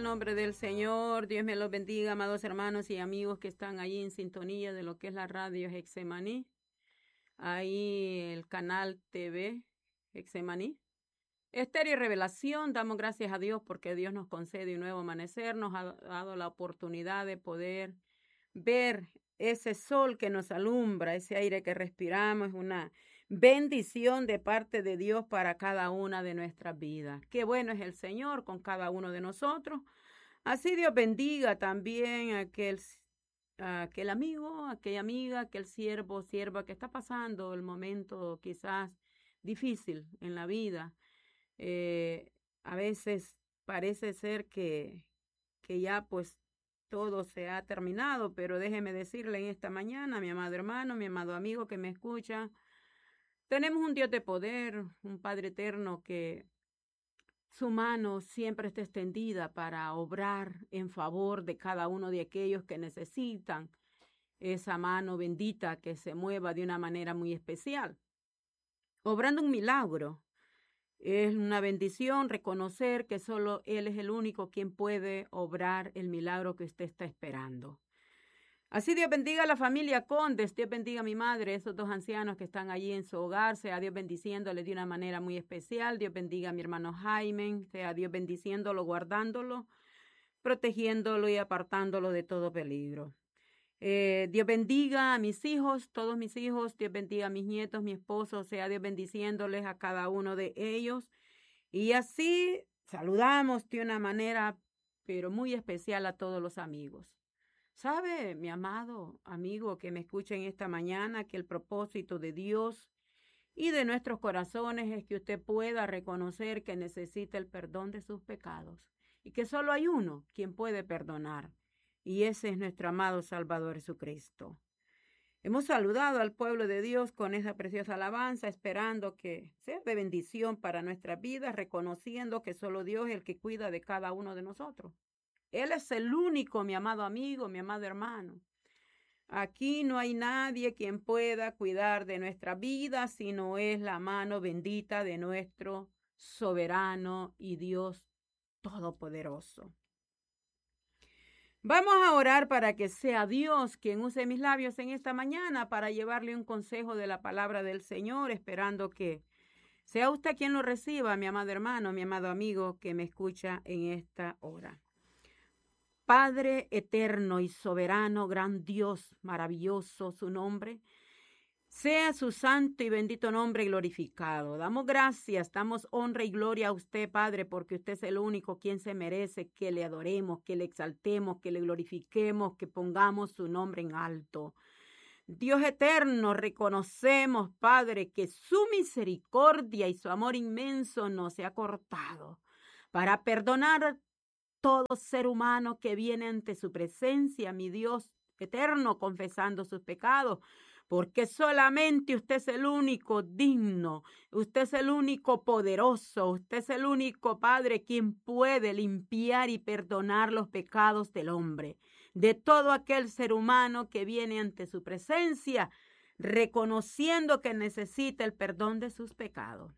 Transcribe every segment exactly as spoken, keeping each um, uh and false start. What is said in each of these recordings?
nombre del Señor. Dios me los bendiga, amados hermanos y amigos que están ahí en sintonía de lo que es la radio Getsemaní. Ahí el canal T V Getsemaní. Estéreo y Revelación, damos gracias a Dios porque Dios nos concede un nuevo amanecer, nos ha dado la oportunidad de poder ver ese sol que nos alumbra, ese aire que respiramos, es una bendición de parte de Dios para cada una de nuestras vidas. Qué bueno es el Señor con cada uno de nosotros. Así Dios bendiga también a aquel, a aquel amigo, a aquella amiga, aquel siervo, sierva que está pasando el momento quizás difícil en la vida. Eh, a veces parece ser que, que ya pues todo se ha terminado, pero déjeme decirle en esta mañana, mi amado hermano, mi amado amigo que me escucha, tenemos un Dios de poder, un Padre eterno que su mano siempre está extendida para obrar en favor de cada uno de aquellos que necesitan esa mano bendita que se mueva de una manera muy especial, obrando un milagro. Es una bendición reconocer que solo Él es el único quien puede obrar el milagro que usted está esperando. Así Dios bendiga a la familia Condes, Dios bendiga a mi madre, esos dos ancianos que están allí en su hogar, sea Dios bendiciéndole de una manera muy especial. Dios bendiga a mi hermano Jaime, sea Dios bendiciéndolo, guardándolo, protegiéndolo y apartándolo de todo peligro. Eh, Dios bendiga a mis hijos, todos mis hijos, Dios bendiga a mis nietos, mi esposo, sea Dios bendiciéndoles a cada uno de ellos. Y así saludamos de una manera, pero muy especial a todos los amigos. ¿Sabe, mi amado amigo que me escucha en esta mañana, que el propósito de Dios y de nuestros corazones es que usted pueda reconocer que necesita el perdón de sus pecados y que solo hay uno quien puede perdonar? Y ese es nuestro amado Salvador Jesucristo. Hemos saludado al pueblo de Dios con esa preciosa alabanza, esperando que sea de bendición para nuestras vidas, reconociendo que solo Dios es el que cuida de cada uno de nosotros. Él es el único, mi amado amigo, mi amado hermano. Aquí no hay nadie quien pueda cuidar de nuestra vida, sino es la mano bendita de nuestro soberano y Dios todopoderoso. Vamos a orar para que sea Dios quien use mis labios en esta mañana para llevarle un consejo de la palabra del Señor, esperando que sea usted quien lo reciba, mi amado hermano, mi amado amigo que me escucha en esta hora. Padre eterno y soberano, gran Dios, maravilloso su nombre, sea su santo y bendito nombre glorificado. Damos gracias, damos honra y gloria a usted, Padre, porque usted es el único quien se merece que le adoremos, que le exaltemos, que le glorifiquemos, que pongamos su nombre en alto. Dios eterno, reconocemos, Padre, que su misericordia y su amor inmenso no se ha cortado para perdonar todo ser humano que viene ante su presencia, mi Dios eterno, confesando sus pecados, porque solamente usted es el único digno, usted es el único poderoso, usted es el único Padre quien puede limpiar y perdonar los pecados del hombre, de todo aquel ser humano que viene ante su presencia, reconociendo que necesita el perdón de sus pecados.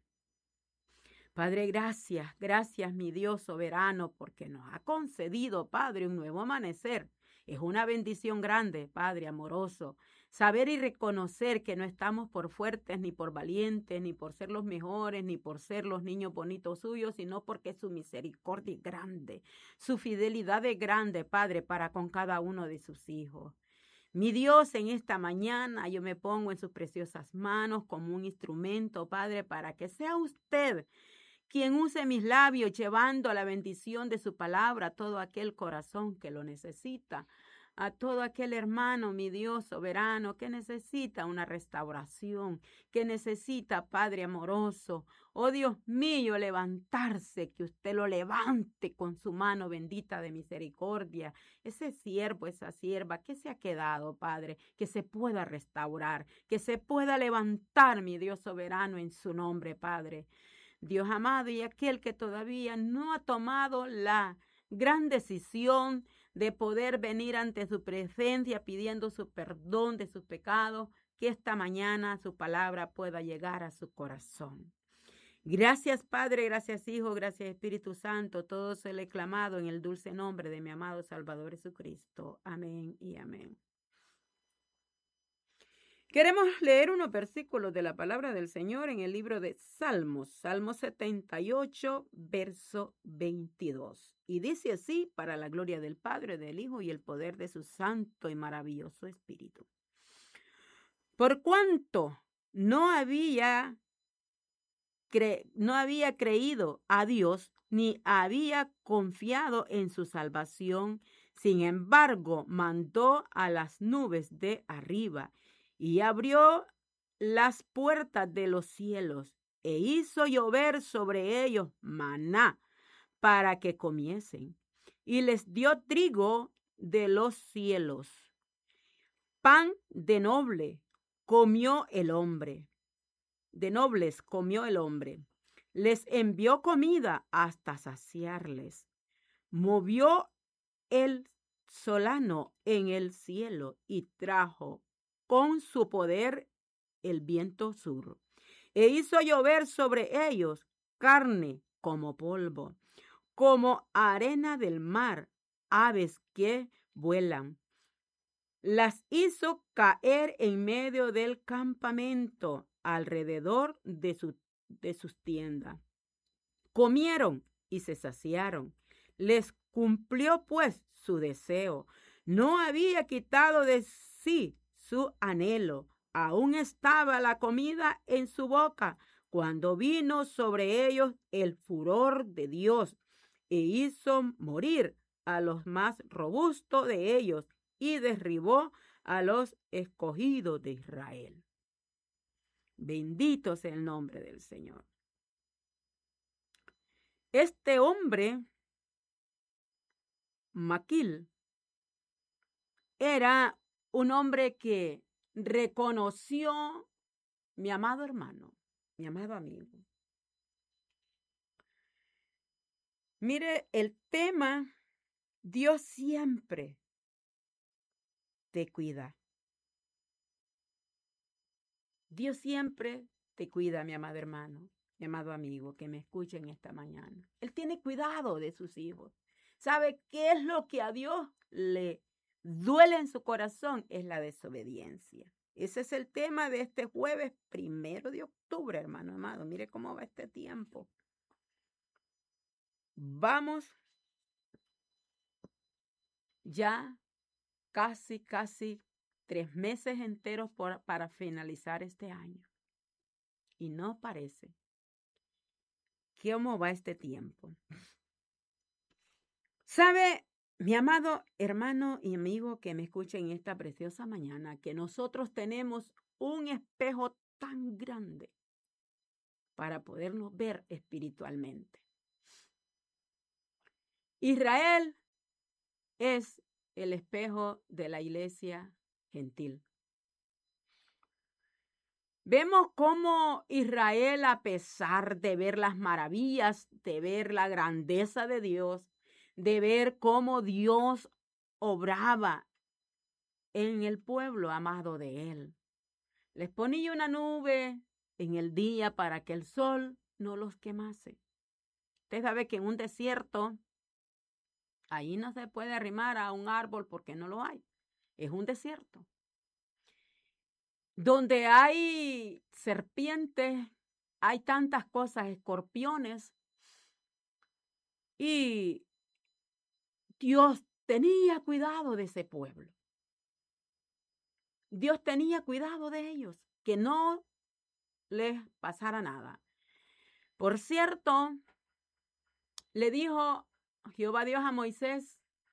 Padre, gracias, gracias mi Dios soberano, porque nos ha concedido, Padre, un nuevo amanecer. Es una bendición grande, Padre amoroso, saber y reconocer que no estamos por fuertes, ni por valientes, ni por ser los mejores, ni por ser los niños bonitos suyos, sino porque su misericordia es grande, su fidelidad es grande, Padre, para con cada uno de sus hijos. Mi Dios, en esta mañana yo me pongo en sus preciosas manos como un instrumento, Padre, para que sea usted quien use mis labios llevando la bendición de su palabra a todo aquel corazón que lo necesita, a todo aquel hermano, mi Dios soberano, que necesita una restauración, que necesita, Padre amoroso, oh Dios mío, levantarse, que usted lo levante con su mano bendita de misericordia. Ese siervo, esa sierva, que se ha quedado, Padre, que se pueda restaurar, que se pueda levantar, mi Dios soberano, en su nombre, Padre. Dios amado, y aquel que todavía no ha tomado la gran decisión de poder venir ante su presencia pidiendo su perdón de sus pecados, que esta mañana su palabra pueda llegar a su corazón. Gracias, Padre, gracias, Hijo, gracias, Espíritu Santo. Todo se le he clamado en el dulce nombre de mi amado Salvador Jesucristo. Amén y amén. Queremos leer unos versículos de la palabra del Señor en el libro de Salmos, Salmo setenta y ocho, verso veintidós. Y dice así, para la gloria del Padre, del Hijo y el poder de su santo y maravilloso Espíritu. Por cuanto no había Cre no había creído a Dios ni había confiado en su salvación. Sin embargo, mandó a las nubes de arriba y abrió las puertas de los cielos e hizo llover sobre ellos maná para que comiesen. Y les dio trigo de los cielos. Pan de noble comió el hombre. De nobles comió el hombre. Les envió comida hasta saciarles. Movió el solano en el cielo y trajo con su poder el viento sur. E hizo llover sobre ellos carne como polvo, como arena del mar, aves que vuelan. Las hizo caer en medio del campamento, alrededor de, su, de sus tiendas. Comieron y se saciaron. Les cumplió pues su deseo. No había quitado de sí su anhelo. Aún estaba la comida en su boca cuando vino sobre ellos el furor de Dios e hizo morir a los más robustos de ellos y derribó a los escogidos de Israel. Bendito sea el nombre del Señor. Este hombre, Maquil, era un hombre que reconoció, mi amado hermano, mi amado amigo. Mire, el tema, Dios siempre te cuida. Dios siempre te cuida, mi amado hermano, mi amado amigo, que me escuchen esta mañana. Él tiene cuidado de sus hijos. ¿Sabe qué es lo que a Dios le duele en su corazón? Es la desobediencia. Ese es el tema de este jueves primero de octubre, hermano amado. Mire cómo va este tiempo. Vamos ya casi, casi tres meses enteros por, para finalizar este año. Y no parece. ¿Cómo va este tiempo? ¿Sabe, mi amado hermano y amigo que me escucha en esta preciosa mañana, que nosotros tenemos un espejo tan grande para podernos ver espiritualmente? Israel es el espejo de la iglesia gentil. Vemos cómo Israel, a pesar de ver las maravillas, de ver la grandeza de Dios, de ver cómo Dios obraba en el pueblo amado de él, les ponía una nube en el día para que el sol no los quemase. Usted sabe que en un desierto, ahí no se puede arrimar a un árbol porque no lo hay. Es un desierto. Donde hay serpientes, hay tantas cosas, escorpiones, y Dios tenía cuidado de ese pueblo. Dios tenía cuidado de ellos, que no les pasara nada. Por cierto, le dijo Jehová Dios a Moisés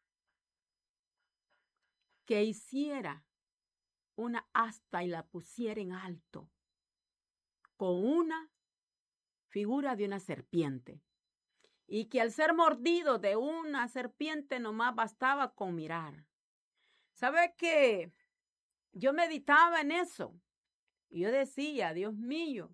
que hiciera una asta y la pusiera en alto, con una figura de una serpiente, y que al ser mordido de una serpiente nomás bastaba con mirar. ¿Sabe qué? Yo meditaba en eso y yo decía, Dios mío,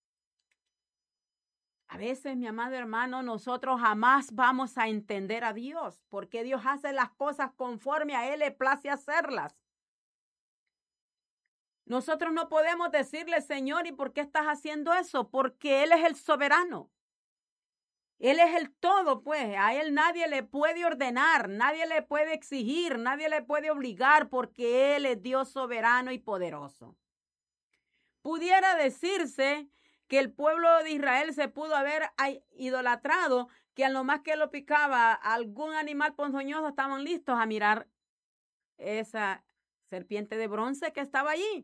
a veces, mi amado hermano, nosotros jamás vamos a entender a Dios, porque Dios hace las cosas conforme a Él le place hacerlas. Nosotros no podemos decirle, Señor, ¿y por qué estás haciendo eso? Porque Él es el soberano. Él es el todo, pues. A Él nadie le puede ordenar, nadie le puede exigir, nadie le puede obligar, porque Él es Dios soberano y poderoso. Pudiera decirse que el pueblo de Israel se pudo haber idolatrado, que a lo más que lo picaba algún animal ponzoñoso estaban listos a mirar esa serpiente de bronce que estaba allí.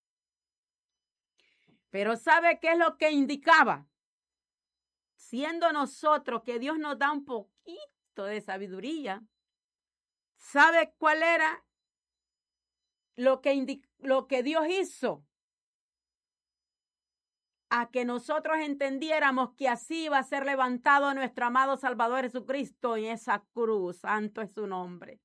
Pero ¿sabe qué es lo que indicaba? Siendo nosotros que Dios nos da un poquito de sabiduría, ¿sabe cuál era lo que, indi- lo que Dios hizo? A que nosotros entendiéramos que así iba a ser levantado nuestro amado Salvador Jesucristo en esa cruz. Santo es su nombre.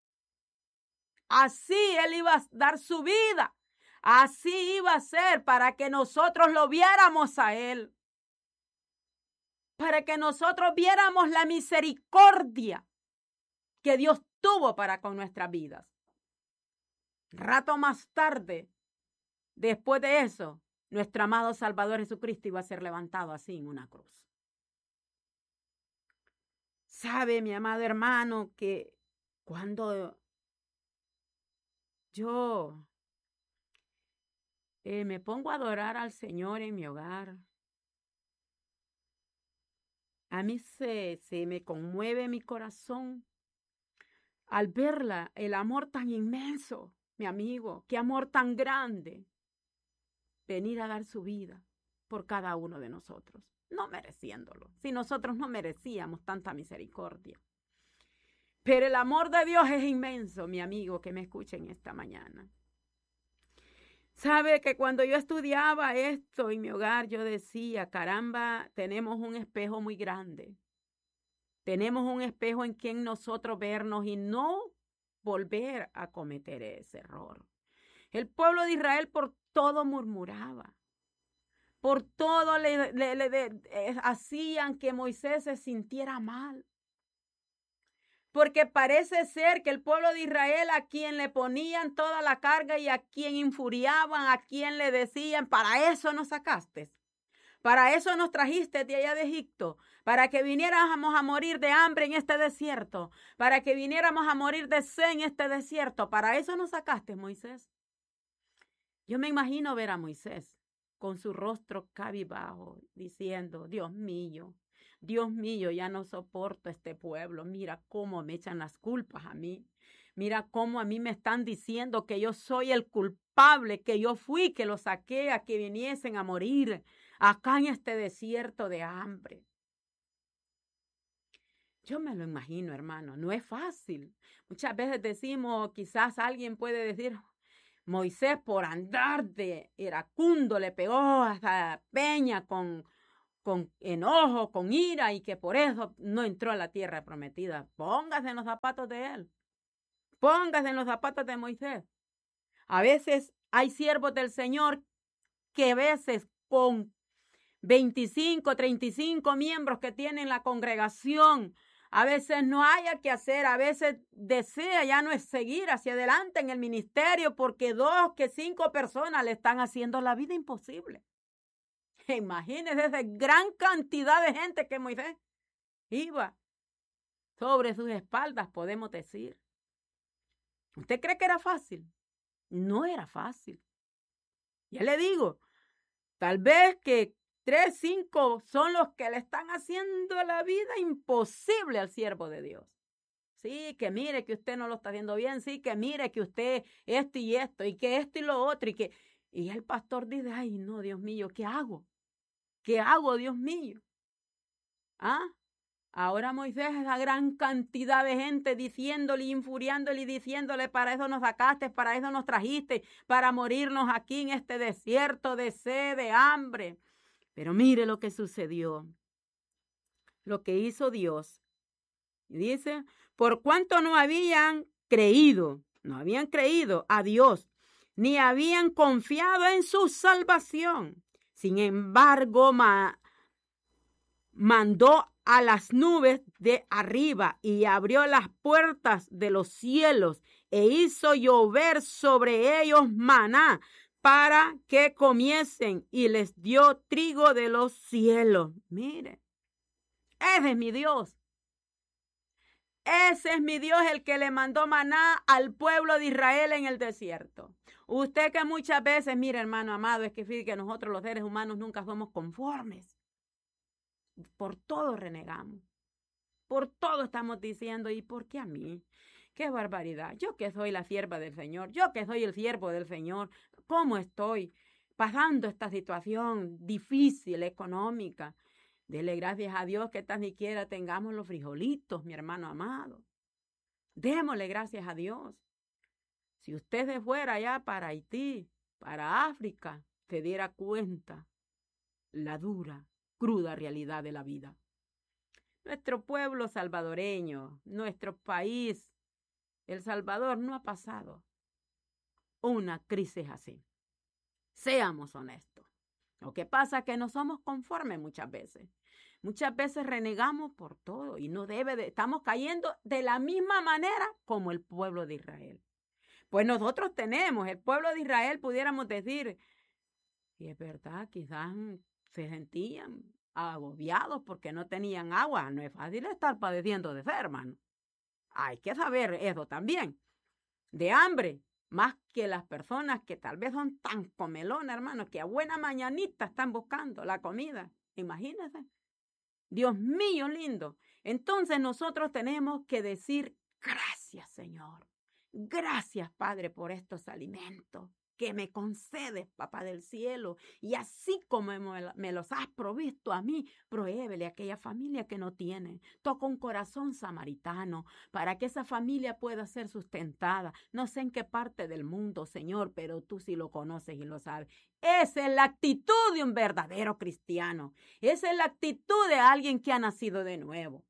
Así Él iba a dar su vida. Así iba a ser para que nosotros lo viéramos a Él. Para que nosotros viéramos la misericordia que Dios tuvo para con nuestras vidas. Rato más tarde, después de eso, nuestro amado Salvador Jesucristo iba a ser levantado así en una cruz. Sabe, mi amado hermano, que cuando yo eh, me pongo a adorar al Señor en mi hogar, a mí se, se me conmueve mi corazón al verla, el amor tan inmenso, mi amigo, qué amor tan grande, venir a dar su vida por cada uno de nosotros, no mereciéndolo, si nosotros no merecíamos tanta misericordia. Pero el amor de Dios es inmenso, mi amigo, que me escuchen esta mañana. Sabe que cuando yo estudiaba esto en mi hogar, yo decía, caramba, tenemos un espejo muy grande. Tenemos un espejo en quien nosotros vernos y no volver a cometer ese error. El pueblo de Israel por todo murmuraba. Por todo le, le, le, le eh, hacían que Moisés se sintiera mal. Porque parece ser que el pueblo de Israel, a quien le ponían toda la carga y a quien infuriaban, a quien le decían, para eso nos sacaste, para eso nos trajiste de allá de Egipto, para que viniéramos a morir de hambre en este desierto, para que viniéramos a morir de sed en este desierto, para eso nos sacaste, Moisés. Yo me imagino ver a Moisés con su rostro cabizbajo, diciendo, Dios mío, Dios mío, ya no soporto este pueblo. Mira cómo me echan las culpas a mí. Mira cómo a mí me están diciendo que yo soy el culpable, que yo fui, que los saqué a que viniesen a morir acá en este desierto de hambre. Yo me lo imagino, hermano, no es fácil. Muchas veces decimos, quizás alguien puede decir, Moisés por andar de iracundo le pegó hasta la peña con... con enojo, con ira, y que por eso no entró a la tierra prometida. Póngase en los zapatos de él. Póngase en los zapatos de Moisés. A veces hay siervos del Señor que a veces con veinticinco, treinta y cinco miembros que tienen la congregación, a veces no haya que hacer, a veces desea ya no es seguir hacia adelante en el ministerio porque dos que cinco personas le están haciendo la vida imposible. Imagínense esa gran cantidad de gente que Moisés iba sobre sus espaldas, podemos decir. ¿Usted cree que era fácil? No era fácil. Ya le digo, tal vez que tres, cinco son los que le están haciendo la vida imposible al siervo de Dios. Sí, que mire que usted no lo está haciendo bien, sí, que mire que usted esto y esto, y que esto y lo otro, y que... Y el pastor dice, ay, no, Dios mío, ¿qué hago? ¿Qué hago, Dios mío? ¿Ah? Ahora Moisés, esa gran cantidad de gente diciéndole, infuriándole y diciéndole, para eso nos sacaste, para eso nos trajiste, para morirnos aquí en este desierto de sed, de hambre. Pero mire lo que sucedió, lo que hizo Dios. Dice, por cuanto no habían creído, no habían creído a Dios, ni habían confiado en su salvación. Sin embargo, ma, mandó a las nubes de arriba y abrió las puertas de los cielos e hizo llover sobre ellos maná para que comiesen y les dio trigo de los cielos. Mire, ese es mi Dios. Ese es mi Dios, el que le mandó maná al pueblo de Israel en el desierto. Usted que muchas veces, mire, hermano amado, es que fíjate que nosotros los seres humanos nunca somos conformes. Por todo renegamos. Por todo estamos diciendo, ¿y por qué a mí? ¡Qué barbaridad! Yo que soy la sierva del Señor, yo que soy el siervo del Señor, ¿cómo estoy pasando esta situación difícil, económica? Dele gracias a Dios que tan siquiera tengamos los frijolitos, mi hermano amado. Démosle gracias a Dios. Si usted se fuera allá para Haití, para África, se diera cuenta la dura, cruda realidad de la vida. Nuestro pueblo salvadoreño, nuestro país, El Salvador, no ha pasado una crisis así. Seamos honestos. Lo que pasa es que no somos conformes muchas veces. Muchas veces renegamos por todo y no debe de, estamos cayendo de la misma manera como el pueblo de Israel. Pues nosotros tenemos, el pueblo de Israel, pudiéramos decir, y es verdad, quizás se sentían agobiados porque no tenían agua. No es fácil estar padeciendo de sed, hermano. Hay que saber eso también, de hambre. Más que las personas que tal vez son tan comelonas, hermano, que a buena mañanita están buscando la comida. Imagínense. Dios mío lindo. Entonces nosotros tenemos que decir gracias, Señor. Gracias, Padre, por estos alimentos que me concedes, Papá del cielo. Y así como me los has provisto a mí, prohébele a aquella familia que no tiene. Toca un corazón samaritano para que esa familia pueda ser sustentada. No sé en qué parte del mundo, Señor, pero tú sí lo conoces y lo sabes. Esa es la actitud de un verdadero cristiano. Esa es la actitud de alguien que ha nacido de nuevo.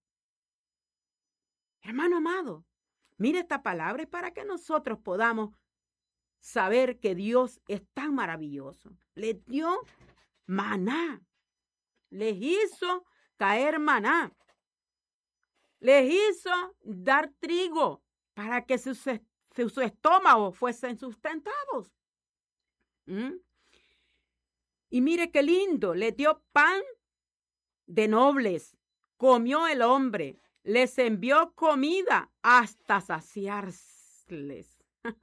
Hermano amado, mire esta palabra es para que nosotros podamos saber que Dios es tan maravilloso. Les dio maná. Les hizo caer maná. Les hizo dar trigo para que sus, sus estómagos fuesen sustentados. ¿Mm? Y mire qué lindo. Les dio pan de nobles. Comió el hombre. Les envió comida hasta saciarles.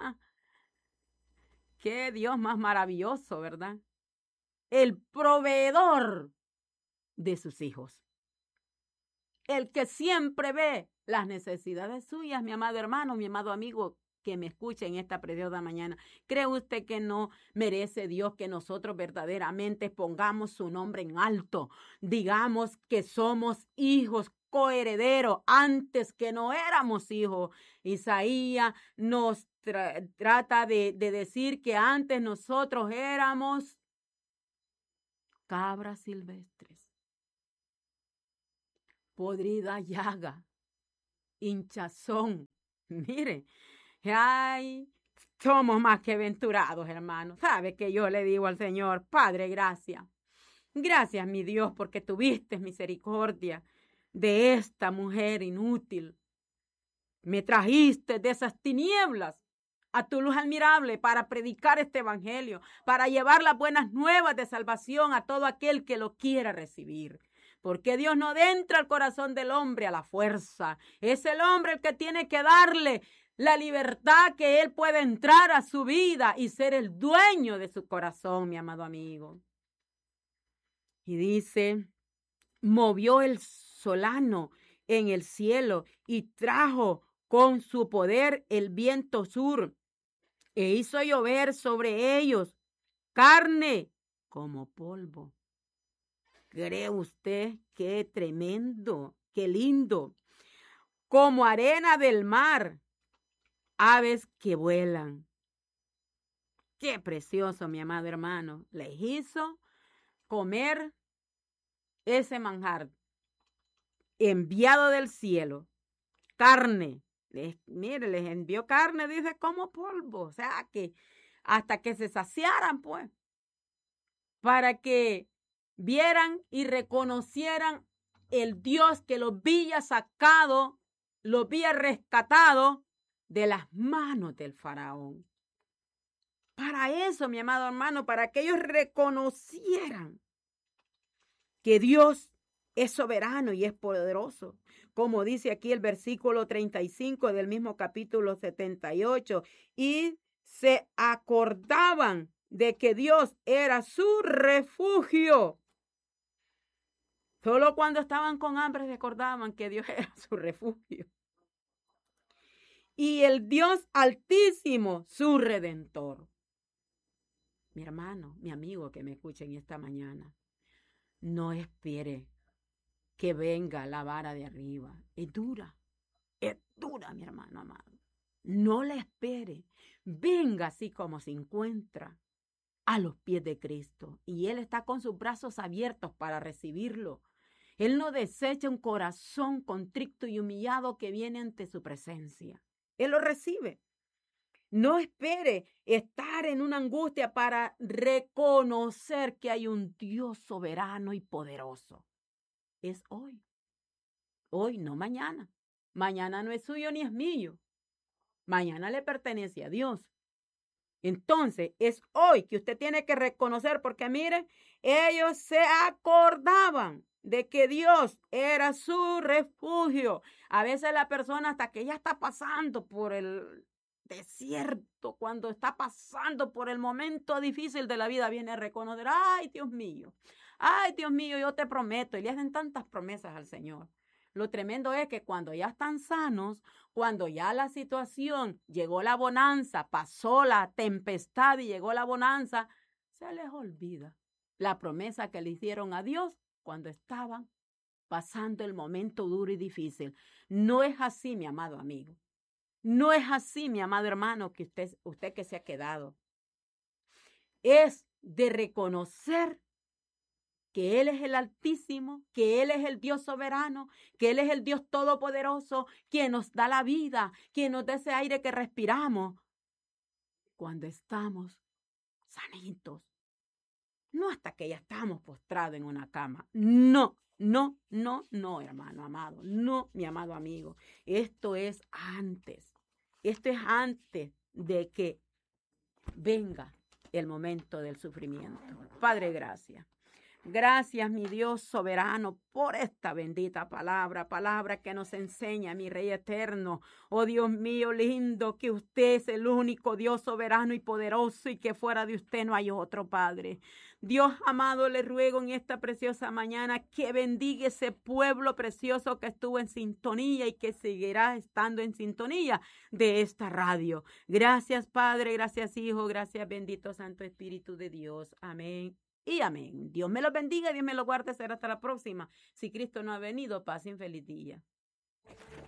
Qué Dios más maravilloso, ¿verdad? El proveedor de sus hijos. El que siempre ve las necesidades suyas, mi amado hermano, mi amado amigo, que me escuche en esta preciosa mañana. ¿Cree usted que no merece Dios que nosotros verdaderamente pongamos su nombre en alto? Digamos que somos hijos coherederos antes que no éramos hijos. Isaías nos tra- trata de, de decir que antes nosotros éramos cabras silvestres, podrida llaga, hinchazón. Mire, ay, somos más que aventurados, hermanos. ¿Sabe que yo le digo al Señor, Padre, gracias? Gracias, mi Dios, porque tuviste misericordia de esta mujer inútil. Me trajiste de esas tinieblas a tu luz admirable para predicar este evangelio, para llevar las buenas nuevas de salvación a todo aquel que lo quiera recibir. Porque Dios no entra al corazón del hombre a la fuerza. Es el hombre el que tiene que darle la libertad que él puede entrar a su vida y ser el dueño de su corazón, mi amado amigo. Y dice, movió el solano en el cielo y trajo con su poder el viento sur e hizo llover sobre ellos carne como polvo. ¿Cree usted qué tremendo, qué lindo? Como arena del mar, aves que vuelan. Qué precioso, mi amado hermano. Les hizo comer ese manjar enviado del cielo, carne. Les, mire, les envió carne, dice, como polvo. O sea, que hasta que se saciaran, pues, para que vieran y reconocieran el Dios que los había sacado, los había rescatado de las manos del faraón. para eso, mi amado hermano, para que ellos reconocieran que Dios es soberano y es poderoso. Como dice aquí el versículo treinta y cinco del mismo capítulo setenta y ocho. Y se acordaban de que Dios era su refugio. Solo cuando estaban con hambre recordaban que Dios era su refugio. Y el Dios Altísimo, su Redentor. Mi hermano, mi amigo que me escuchen esta mañana, no espere que venga la vara de arriba. Es dura, es dura, mi hermano amado. No la espere. Venga así como se encuentra a los pies de Cristo. Y Él está con sus brazos abiertos para recibirlo. Él no desecha un corazón contrito y humillado que viene ante su presencia. Él lo recibe. No espere estar en una angustia para reconocer que hay un Dios soberano y poderoso. Es hoy. Hoy, no mañana. Mañana no es suyo ni es mío. Mañana le pertenece a Dios. Entonces, es hoy que usted tiene que reconocer, porque mire, ellos se acordaban de que Dios era su refugio. A veces la persona, hasta que ya está pasando por el desierto, cuando está pasando por el momento difícil de la vida, viene a reconocer, ay, Dios mío, ay, Dios mío, yo te prometo, y le hacen tantas promesas al Señor. Lo tremendo es que cuando ya están sanos, cuando ya la situación, llegó la bonanza, pasó la tempestad y llegó la bonanza, se les olvida la promesa que le hicieron a Dios cuando estaban pasando el momento duro y difícil. No es así, mi amado amigo. No es así, mi amado hermano, que usted, usted que se ha quedado. Es de reconocer que Él es el Altísimo, que Él es el Dios soberano, que Él es el Dios todopoderoso, quien nos da la vida, quien nos da ese aire que respiramos cuando estamos sanitos. No hasta que ya estamos postrados en una cama. No, no, no, no, hermano amado. No, mi amado amigo. Esto es antes. Esto es antes de que venga el momento del sufrimiento. Padre, gracias. Gracias, mi Dios soberano, por esta bendita palabra, palabra que nos enseña, mi Rey eterno. Oh Dios mío lindo, que usted es el único Dios soberano y poderoso y que fuera de usted no hay otro, Padre. Dios amado, le ruego en esta preciosa mañana que bendiga ese pueblo precioso que estuvo en sintonía y que seguirá estando en sintonía de esta radio. Gracias, Padre, gracias, Hijo, gracias, bendito Santo Espíritu de Dios. Amén. Y amén. Dios me los bendiga, Dios me los guarde. Será hasta la próxima. Si Cristo no ha venido, pasen feliz día.